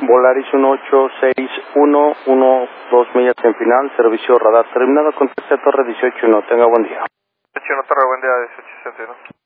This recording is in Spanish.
Volaris 1861, 12 millas en final, servicio radar terminado, conteste Torre 18, no tenga buen día. 18, Torre, buen día, 1861.